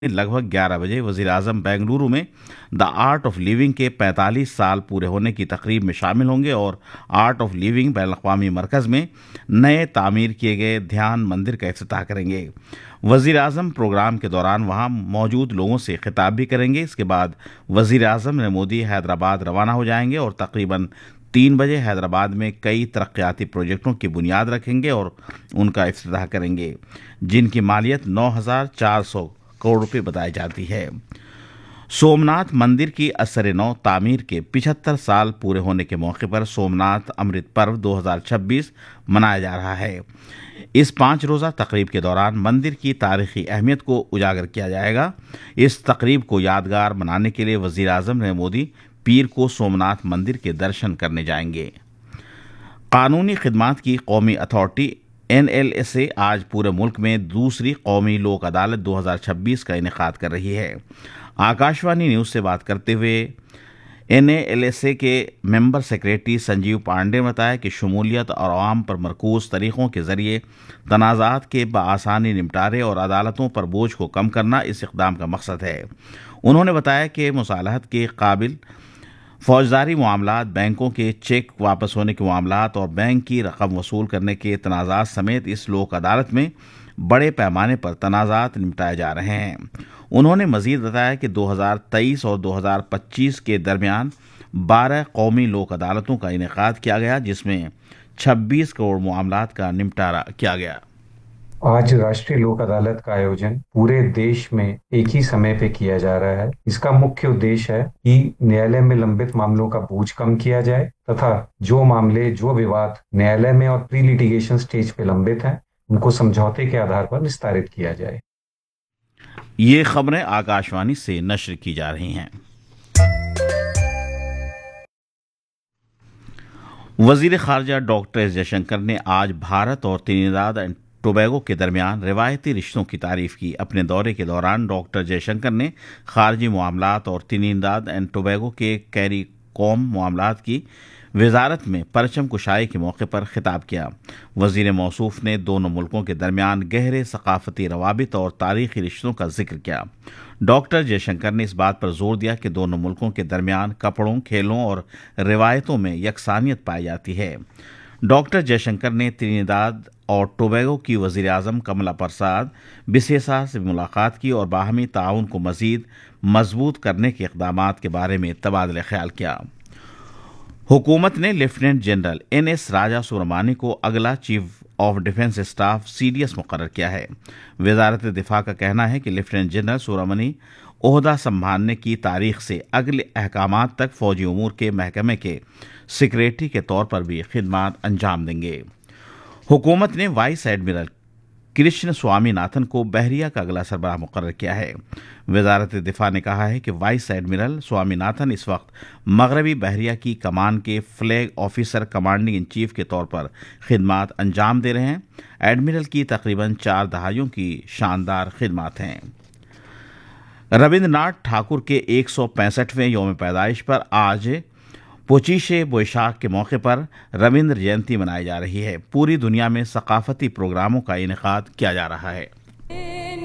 लगभग 11 बजे वजीर आजम बेंगलुरु में द आर्ट ऑफ लिविंग के 45 साल पूरे होने की तकरीब में शामिल होंगे और आर्ट ऑफ लिविंग बैनुल-अक़वामी मरकज़ में नए तामीर किए गए ध्यान मंदिर का इफ्तिताह करेंगे। वजीर आजम प्रोग्राम के दौरान वहां मौजूद लोगों से खिताब भी करेंगे। इसके बाद वजीर आजम नरेंद्र मोदी हैदराबाद रवाना हो जाएंगे और तकरीबन 3 बजे हैदराबाद में कई तरक्याती प्रोजेक्टों की बुनियाद रखेंगे और उनका इफ्तिताह करेंगे, जिनकी मालियत 9,400 करोड़ रुपए बताई जाती है। सोमनाथ मंदिर की असर-ए-नौ तामीर के 75 साल पूरे होने के मौके पर सोमनाथ अमृत पर्व 2026 मनाया जा रहा है। इस 5 रोज़ा तकरीब के दौरान मंदिर की तारीखी अहमियत को उजागर किया जाएगा। इस तकरीब को यादगार बनाने के लिए वजीर आजम नरेंद्र मोदी पीर को सोमनाथ मंदिर के दर्शन करने जाएंगे। कानूनी खिदमात की कौमी अथॉरिटी NLSA आज पूरे मुल्क में दूसरी कौमी लोक अदालत 2026 का इनेकाद कर रही है। आकाशवाणी न्यूज़ से बात करते हुए NLSA के मेंबर सेक्रेटरी संजीव पांडे ने बताया कि शमूलियत और आवाम पर मरकूज तरीक़ों के ज़रिए तनाज़ात के बआसानी निपटारे और अदालतों पर बोझ को कम करना इस इक़दाम का मकसद है। उन्होंने बताया कि मुसालहत के काबिल फौजदारी मामलात, बैंकों के चेक वापस होने के मामलात और बैंक की रकम वसूल करने के तनाज़ात समेत इस लोक अदालत में बड़े पैमाने पर तनाज़ात निपटाए जा रहे हैं। उन्होंने मज़ीद बताया कि 2023 और 2025 के दरमियान 12 कौमी लोक अदालतों का इनेकाद किया गया, जिसमें 26 करोड़ मामलात का निपटारा किया गया। आज राष्ट्रीय लोक अदालत का आयोजन पूरे देश में एक ही समय पे किया जा रहा है। इसका मुख्य उद्देश्य है कि न्यायालय में लंबित मामलों का बोझ कम किया जाए तथा जो मामले, जो विवाद न्यायालय में और प्री लिटिगेशन स्टेज पे लंबित हैं, उनको समझौते के आधार पर निस्तारित किया जाए। ये खबरें आकाशवाणी से नश्र की जा रही हैं। वजीर खारजा डॉक्टर एस जयशंकर ने आज भारत और त्रिनिदाद एंड टोबैगो के दरमियान रिवायती रिश्तों की तारीफ की। अपने दौरे के दौरान डॉक्टर जयशंकर ने खारजी मामलात और त्रिनिदाद एंड टोबैगो के कैरिकॉम मामलात की वजारत में परचम कुशाई के मौके पर खिताब किया। वजीर मौसूफ ने दोनों मुल्कों के दरमियान गहरे सकाफती रवाबित और तारीखी रिश्तों का जिक्र किया। डॉक्टर जयशंकर ने इस बात पर जोर दिया कि दोनों मुल्कों के दरमियान कपड़ों, खेलों और रिवायतों में यकसानियत पाई जाती है। डॉक्टर जयशंकर ने त्रिनिदाद और टोबैगो की वजीर आजम कमला प्रसाद बिसेसा से मुलाकात की और बाहमी ताउन को मजीद मजबूत करने के इक़दामात के बारे में तबादला ख्याल किया। हुकूमत ने लेफ्टिनेंट जनरल NS राजा सुब्रमण्यम को अगला chief of defence staff CDS मुकर्रर किया है। वजारत दिफा का कहना है कि लेफ्टिनेंट जनरल सुब्रमण्यम ओहदा संभालने की तारीख से अगले अहकामात तक फौजी उमूर के महकमे के सेक्रेटरी के तौर पर भी खिदमात अंजाम देंगे। हुकूमत ने वाइस एडमिरल कृष्ण स्वामीनाथन को बहरिया का अगला सरबराह मुकर्रर किया है। वजारत दिफा ने कहा है कि वाइस एडमिरल स्वामीनाथन इस वक्त मगरबी बहरिया की कमान के flag officer commanding in chief के तौर पर खिदमात अंजाम दे रहे हैं। एडमिरल की तकरीबन 4 दहाइयों की शानदार खिदमात हैं। रविंद्रनाथ ठाकुर के 165वें यौम पैदाइश पर आज पोचीशे बोईशाख के मौके पर रविंद्र जयंती मनाई जा रही है। पूरी दुनिया में सकाफती प्रोग्रामों का इनेकाद किया जा रहा है।